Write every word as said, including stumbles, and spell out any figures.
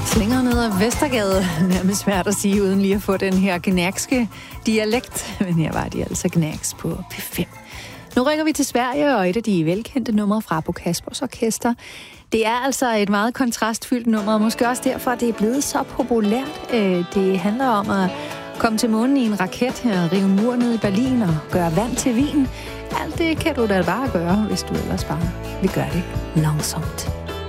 Slinger ned ad Vestergade. Nærmest svært at sige, uden lige at få den her gnakske dialekt. Men her var de altså gnaks på P fem. Nu rykker vi til Sverige, og et af de velkendte numre fra Bo Kaspers Orkester. Det er altså et meget kontrastfyldt nummer, og måske også derfor, at det er blevet så populært. Det handler om at komme til månen i en raket, rive en mur ned i Berlin og gøre vand til vin. Alt det kan du da bare gøre, hvis du ellers bare vil gøre det langsomt.